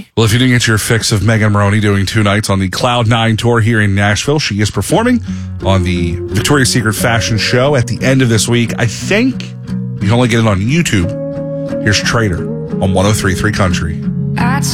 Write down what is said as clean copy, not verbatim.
Maroney. Well, if you didn't get your fix of Megan Maroney doing 2 nights on the Cloud 9 tour here in Nashville, she is performing on the Victoria's Secret fashion show at the end of this week. I think you can only get it on YouTube. Here's Trader on 103.3 Country.